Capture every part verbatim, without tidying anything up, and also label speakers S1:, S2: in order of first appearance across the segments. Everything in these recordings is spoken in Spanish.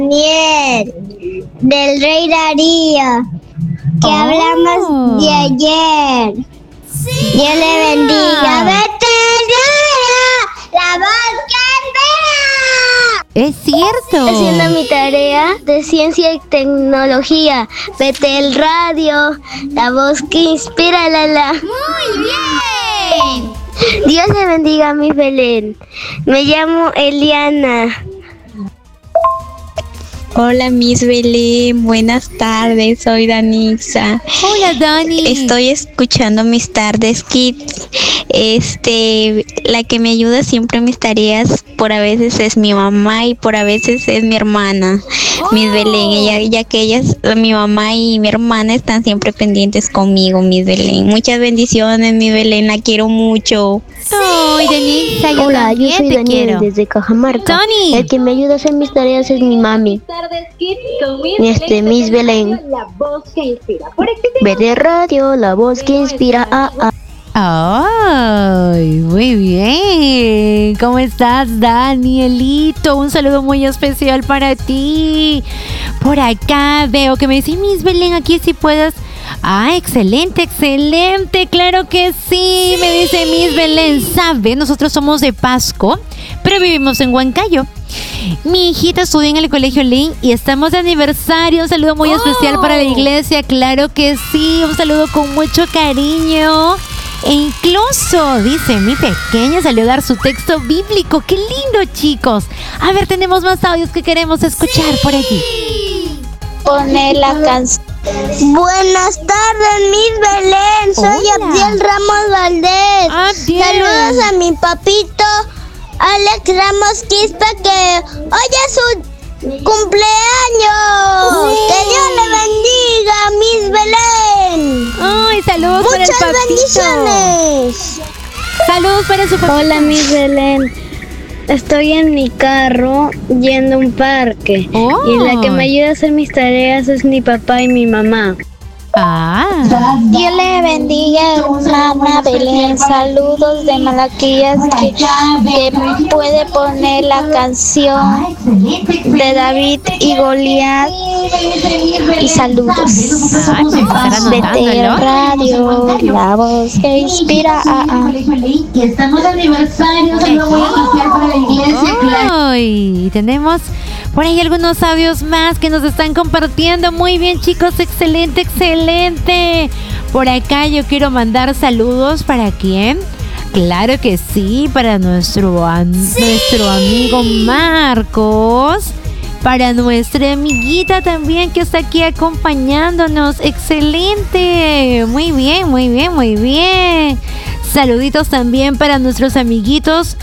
S1: Daniel, del Rey Darío, que oh. hablamos de ayer. Sí. Dios le bendiga. ¡Veterinaria! ¡La voz que
S2: espera! Es cierto.
S1: Haciendo mi tarea de ciencia y tecnología. Vete el radio, la voz que inspira, la la.
S2: Muy bien.
S1: Dios le bendiga a mi Belén. Me llamo Eliana.
S3: Hola, Miss Belén, buenas tardes, soy Danixa.
S2: Hola, Dani.
S3: Estoy escuchando mis tardes kids. Este, la que me ayuda siempre en mis tareas, por a veces es mi mamá y por a veces es mi hermana, oh. Miss Belén, ella, ya que ellas, mi mamá y mi hermana están siempre pendientes conmigo, Miss Belén. Muchas bendiciones, Miss Belén, la quiero mucho.
S2: Soy Danixa, yo
S1: Hola, yo soy
S2: te
S1: Daniel
S2: quiero.
S1: Desde Cajamarca.
S2: Tony.
S1: El que me ayuda a hacer mis tareas es mi mami. Y este Miss Belén. Vete radio, la voz que inspira. Ah, ah.
S2: Ay, muy bien. ¿Cómo estás, Danielito? Un saludo muy especial para ti. Por acá veo que me dice Miss Belén, aquí si puedes. Ah, excelente, excelente, claro que sí, sí. Me dice Miss Belén, ¿sabe? Nosotros somos de Pasco, pero vivimos en Huancayo. Mi hijita estudia en el colegio Lin y estamos de aniversario. Un saludo muy oh. especial para la iglesia, claro que sí. Un saludo con mucho cariño. E incluso, dice, mi pequeña salió a dar su texto bíblico. ¡Qué lindo, chicos! A ver, tenemos más audios que queremos escuchar sí. por allí.
S3: Poner la canción.
S1: Buenas tardes, Miss Belén. Soy
S2: Hola.
S1: Abdiel Ramos Valdés.
S2: Abdiel.
S1: Saludos a mi papito Alex Ramos Quispe, que hoy es su cumpleaños. Sí. Que Dios le bendiga, Miss Belén.
S2: Ay, saludos
S1: Muchas
S2: para el papito.
S1: bendiciones.
S2: Saludos para su papito.
S1: Hola, Miss Belén. Estoy en mi carro yendo a un parque.
S2: Oh.
S1: Y la que me ayuda a hacer mis tareas es mi papá y mi mamá.
S2: Ah.
S3: Dios le bendiga, mamá Belén. Saludos de Malaquías, que, que puede poner la canción de David y Goliat. Y saludos. Vete radio, la voz que inspira. Ah, ah.
S4: Estamos de aniversario, saludo muy especial para la iglesia.
S2: Ay, tenemos por ahí algunos audios más que nos están compartiendo. Muy bien, chicos, excelente, excelente. Por acá yo quiero mandar saludos. ¿Para quién? Claro que sí, para nuestro, an- sí. nuestro amigo Marcos. Para nuestra amiguita también que está aquí acompañándonos. Excelente. Muy bien, muy bien, muy bien. Saluditos también para nuestros amiguitos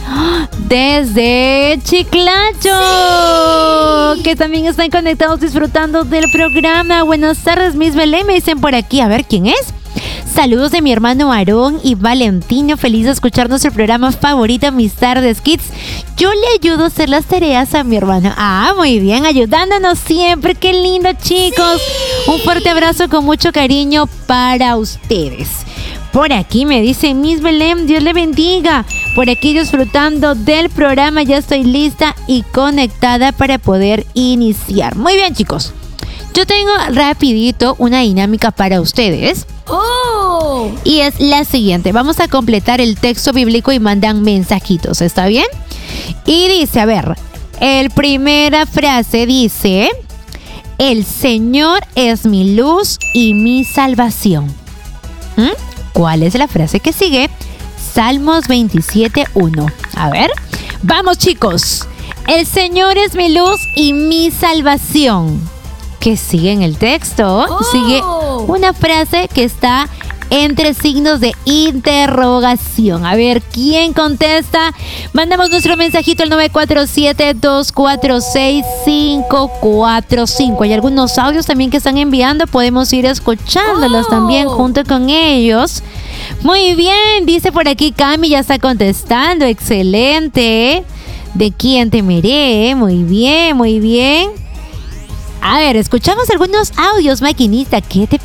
S2: desde Chiclayo, sí. que también están conectados disfrutando del programa. Buenas tardes, Miss Belén, me dicen por aquí. A ver, ¿quién es? Saludos de mi hermano Aarón y Valentino. Feliz de escuchar nuestro programa favorito, Mis Tardes Kids. Yo le ayudo a hacer las tareas a mi hermano. Ah, muy bien, ayudándonos siempre. Qué lindo, chicos. Sí. Un fuerte abrazo con mucho cariño para ustedes. Por aquí me dice Miss Belén, Dios le bendiga. Por aquí disfrutando del programa, ya estoy lista y conectada para poder iniciar. Muy bien, chicos. Yo tengo rapidito una dinámica para ustedes. Oh. Y es la siguiente. Vamos a completar el texto bíblico y mandan mensajitos, ¿está bien? Y dice, a ver, el primera frase dice: el Señor es mi luz y mi salvación. ¿Mm? ¿Cuál es la frase que sigue? Salmos veintisiete uno. A ver, vamos, chicos. El Señor es mi luz y mi salvación. ¿Qué sigue en el texto? Oh. Sigue una frase que está entre signos de interrogación. A ver, ¿quién contesta? Mandamos nuestro mensajito al nueve cuatro siete, dos cuatro seis, cinco cuatro cinco. Hay algunos audios también que están enviando. Podemos ir escuchándolos oh. también junto con ellos. Muy bien, dice por aquí Cami, ya está contestando. Excelente. ¿De quién temeré? Muy bien, muy bien. A ver, escuchamos algunos audios, maquinita. ¿Qué te